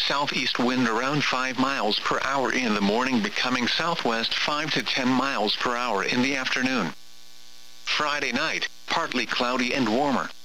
southeast wind around 5 miles per hour in the morning, becoming southwest 5 to 10 miles per hour in the afternoon. Friday night, partly cloudy and warmer.